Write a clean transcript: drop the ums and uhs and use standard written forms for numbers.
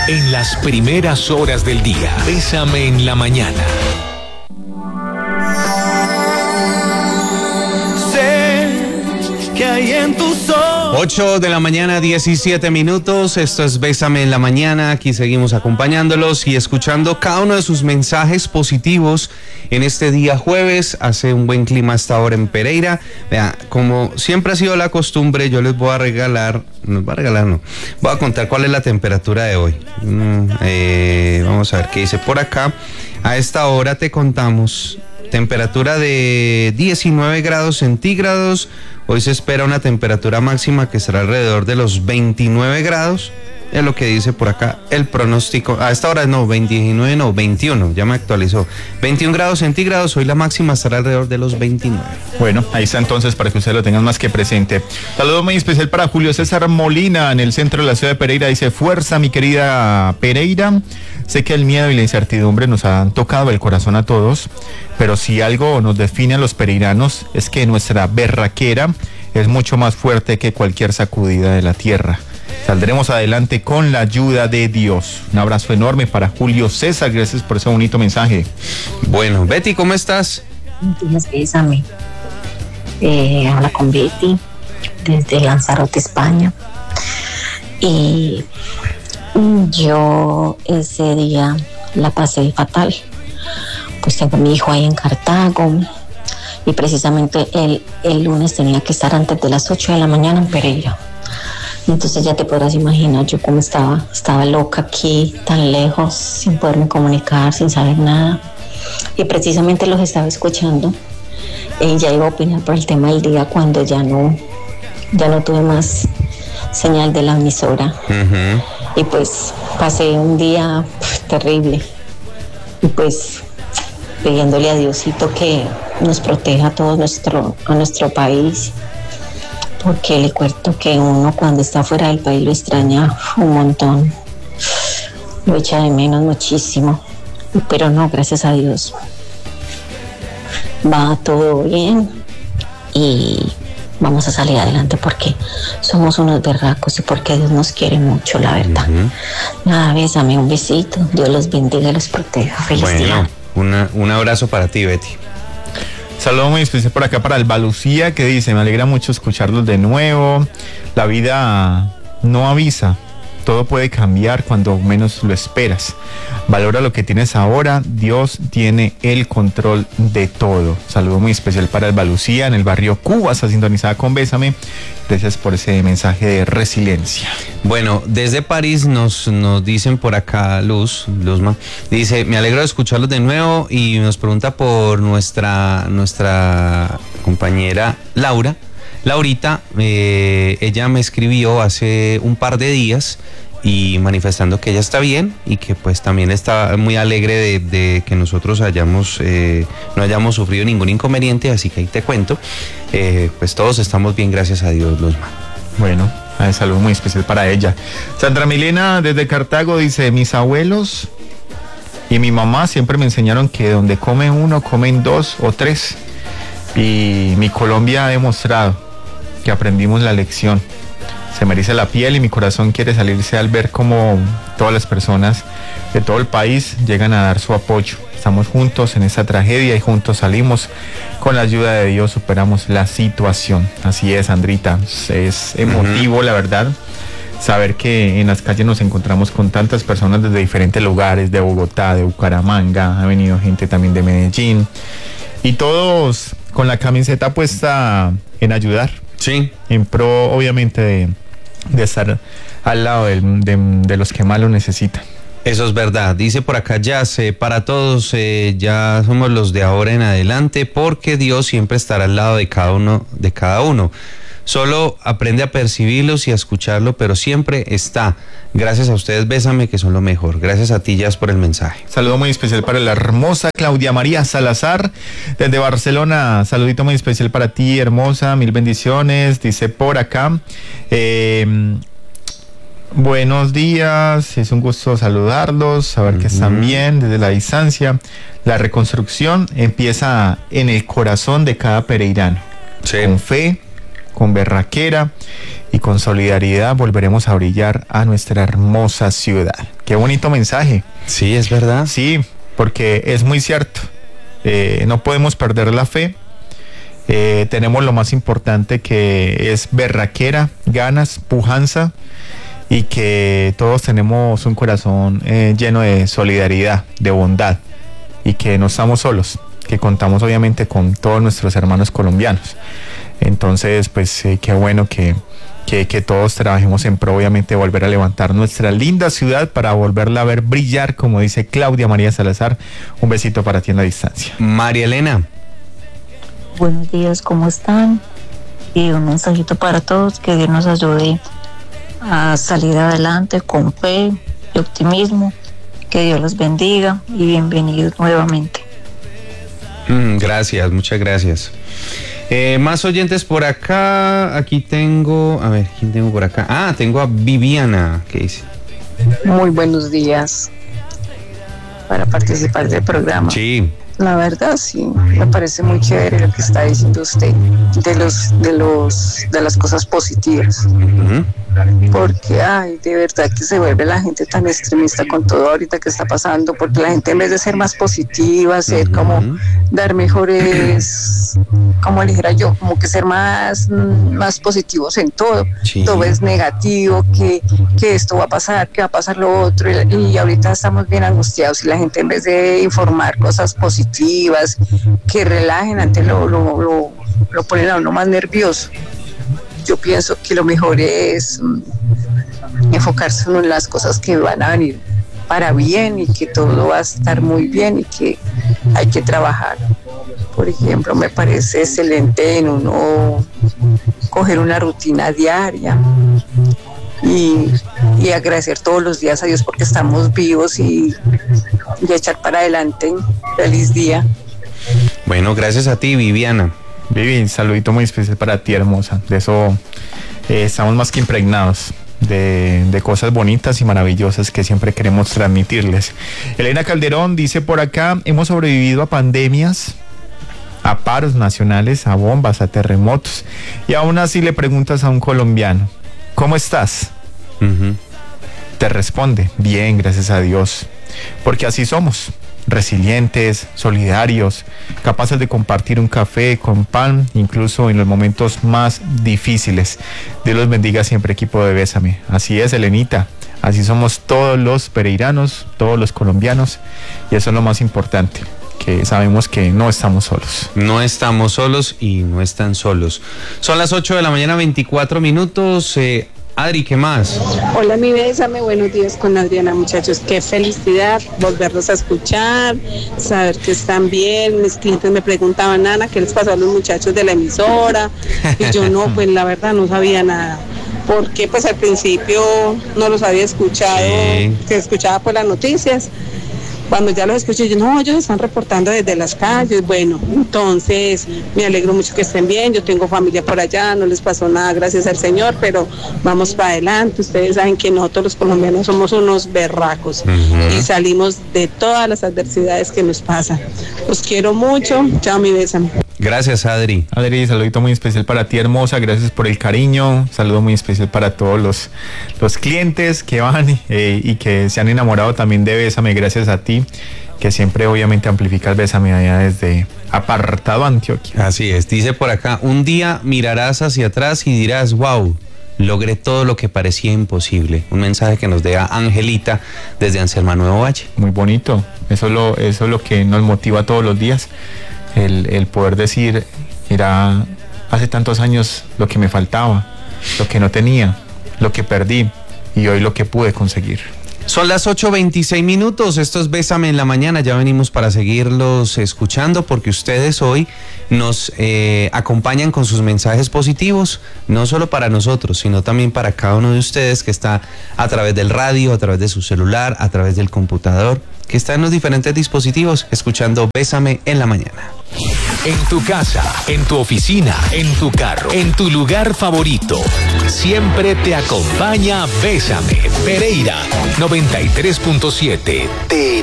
En las primeras horas del día, Bésame en la mañana. Sé que hay en tus ojos. 8 de la mañana, 17 minutos. Esto es Bésame en la mañana. Aquí seguimos acompañándolos y escuchando cada uno de sus mensajes positivos en este día jueves. Hace un buen clima hasta ahora en Pereira. Vea, como siempre ha sido la costumbre, yo les voy a regalar, voy a contar cuál es la temperatura de hoy. Vamos a ver qué dice por acá. A esta hora te contamos temperatura de 19 grados centígrados. Hoy se espera una temperatura máxima que será alrededor de los 29 grados. Es lo que dice por acá el pronóstico. A esta hora no, 21, ya me actualizó. 21 grados centígrados, hoy la máxima estará alrededor de los 29. Bueno, ahí está entonces para que ustedes lo tengan más que presente. Saludo muy especial para Julio César Molina en el centro de la ciudad de Pereira. Dice, fuerza mi querida Pereira. Sé que el miedo y la incertidumbre nos han tocado el corazón a todos, pero si algo nos define a los pereiranos es que nuestra berraquera es mucho más fuerte que cualquier sacudida de la tierra. Saldremos adelante con la ayuda de Dios. Un abrazo enorme para Julio César. Gracias por ese bonito mensaje. Bueno, Betty, ¿cómo estás? Bésame. Habla con Betty desde Lanzarote, España. Y yo ese día la pasé fatal. Pues tengo a mi hijo ahí en Cartago. Y precisamente el lunes tenía que estar antes de las 8 de la mañana en Pereira. Entonces ya te podrás imaginar yo cómo estaba loca aquí, tan lejos, sin poderme comunicar, sin saber nada. Y precisamente los estaba escuchando. Ya iba a opinar por el tema del día cuando ya no tuve más señal de la emisora. Uh-huh. Y pues pasé un día terrible. Y pues pidiéndole a Diosito que nos proteja a todo nuestro país. Porque le cuento que uno cuando está fuera del país lo extraña un montón, lo echa de menos muchísimo, pero no, gracias a Dios va todo bien y vamos a salir adelante porque somos unos berracos y porque Dios nos quiere mucho, la verdad. Uh-huh. Nada, bésame, un besito, Dios los bendiga y los proteja. Feliz día. Un abrazo para ti, Betty. Saludo muy especial por acá para Alba Lucía, que dice, me alegra mucho escucharlos de nuevo. La vida no avisa, todo puede cambiar cuando menos lo esperas. Valora lo que tienes ahora, Dios tiene el control de todo. Saludo muy especial para Alba Lucía en el barrio Cuba, está sintonizada con Bésame. Gracias por ese mensaje de resiliencia. Bueno, desde París nos dicen por acá, Luzma, dice, me alegro de escucharlos de nuevo y nos pregunta por nuestra compañera Laurita, ella me escribió hace un par de días y manifestando que ella está bien y que pues también está muy alegre de que nosotros no hayamos sufrido ningún inconveniente, así que ahí te cuento, pues todos estamos bien, gracias a Dios, Luzma. Bueno, un saludo muy especial para ella. Sandra Milena desde Cartago dice, mis abuelos y mi mamá siempre me enseñaron que donde come uno, comen dos o tres, y mi Colombia ha demostrado que aprendimos la lección. Se me eriza la piel y mi corazón quiere salirse al ver cómo todas las personas de todo el país llegan a dar su apoyo. Estamos juntos en esta tragedia y juntos salimos. Con la ayuda de Dios superamos la situación. Así es, Sandrita. Es emotivo, la verdad, saber que en las calles nos encontramos con tantas personas desde diferentes lugares, de Bogotá, de Bucaramanga, ha venido gente también de Medellín, y todos con la camiseta puesta en ayudar. Sí. En pro, obviamente, de estar al lado de los que más lo necesitan. Eso es verdad. Dice por acá Jazz, para todos, ya somos los de ahora en adelante, porque Dios siempre estará al lado de cada uno. Solo aprende a percibirlos y a escucharlo, pero siempre está. Gracias a ustedes, Bésame, que son lo mejor. Gracias a ti, Jazz, por el mensaje. Saludo muy especial para la hermosa Claudia María Salazar desde Barcelona. Saludito muy especial para ti, hermosa. Mil bendiciones. Dice por acá, buenos días, es un gusto saludarlos, saber que están bien desde la distancia. La reconstrucción empieza en el corazón de cada pereirano. Sí. Con fe, con berraquera y con solidaridad volveremos a brillar a nuestra hermosa ciudad. Qué bonito mensaje. Sí, es verdad. Sí, porque es muy cierto. No podemos perder la fe. Tenemos lo más importante, que es berraquera, ganas, pujanza, y que todos tenemos un corazón lleno de solidaridad, de bondad, y que no estamos solos, que contamos obviamente con todos nuestros hermanos colombianos. Entonces, pues qué bueno que todos trabajemos en pro, obviamente, de volver a levantar nuestra linda ciudad para volverla a ver brillar, como dice Claudia María Salazar. Un besito para ti en la distancia. María Elena. Buenos días, ¿cómo están? Y un mensajito para todos, que Dios nos ayude a salir adelante con fe y optimismo. Que Dios los bendiga y bienvenidos nuevamente. Gracias, muchas gracias. Más oyentes por acá. Aquí tengo, a ver, ¿quién tengo por acá? Tengo a Viviana, ¿qué dice? Muy buenos días para participar del programa. Sí. La verdad, sí, me parece muy chévere lo que está diciendo usted de las cosas positivas. Uh-huh. Porque, de verdad que se vuelve la gente tan extremista con todo ahorita que está pasando, porque la gente, en vez de ser más positiva, ser como dar mejores, como le dijera yo, como que ser más positivos en todo. Sí. Todo es negativo, que esto va a pasar, que va a pasar lo otro, y ahorita estamos bien angustiados, y la gente, en vez de informar cosas positivas, que relajen, antes lo ponen a uno más nervioso. Yo pienso que lo mejor es enfocarse en las cosas que van a venir para bien, y que todo va a estar muy bien, y que hay que trabajar. Por ejemplo, me parece excelente en uno coger una rutina diaria y agradecer todos los días a Dios porque estamos vivos, y echar para adelante. Feliz día. Bueno, gracias a ti, Viviana. Vivi, un saludito muy especial para ti, hermosa. De eso estamos más que impregnados de cosas bonitas y maravillosas que siempre queremos transmitirles. Elena Calderón dice por acá: hemos sobrevivido a pandemias, a paros nacionales, a bombas, a terremotos, y aún así le preguntas a un colombiano: ¿cómo estás? Uh-huh. Te responde: bien, gracias a Dios. Porque así somos, resilientes, solidarios, capaces de compartir un café con pan, incluso en los momentos más difíciles. Dios los bendiga siempre, equipo de Bésame. Así es, Elenita, así somos todos los pereiranos, todos los colombianos, y eso es lo más importante, que sabemos que no estamos solos. No estamos solos y no están solos. Son las 8 de la mañana, 24 minutos. Adri, ¿qué más? Hola, mi Bésame, buenos días con Adriana, muchachos. Qué felicidad volverlos a escuchar, saber que están bien. Mis clientes me preguntaban: Ana, ¿qué les pasó a los muchachos de la emisora? Y yo no, pues la verdad no sabía nada, porque pues al principio no los había escuchado, se escuchaba por las noticias. Cuando ya los escuché, yo, no, ellos están reportando desde las calles. Bueno, entonces me alegro mucho que estén bien. Yo tengo familia por allá, no les pasó nada, gracias al Señor, pero vamos para adelante. Ustedes saben que nosotros los colombianos somos unos berracos, y salimos de todas las adversidades que nos pasan. Los quiero mucho. Chao, mi Bésame. Gracias, Adri. Adri, saludito muy especial para ti, hermosa. Gracias por el cariño. Saludo muy especial para todos los clientes que van y que se han enamorado también de Bésame. Gracias a ti, que siempre obviamente amplifica el Bésame allá desde Apartado, Antioquia. Así es. Dice por acá: un día mirarás hacia atrás y dirás: wow, logré todo lo que parecía imposible. Un mensaje que nos deja Angelita desde Anselma Nuevo Valle. Muy bonito. Eso es lo que nos motiva todos los días. El poder decir: mira, hace tantos años lo que me faltaba, lo que no tenía, lo que perdí, y hoy lo que pude conseguir. Son las 8:26 minutos. Esto es Bésame en la mañana. Ya venimos para seguirlos escuchando, porque ustedes hoy nos acompañan con sus mensajes positivos, no solo para nosotros, sino también para cada uno de ustedes que está a través del radio, a través de su celular, a través del computador, que está en los diferentes dispositivos escuchando Bésame en la mañana. En tu casa, en tu oficina, en tu carro, en tu lugar favorito, siempre te acompaña Bésame. Pereira 93.7.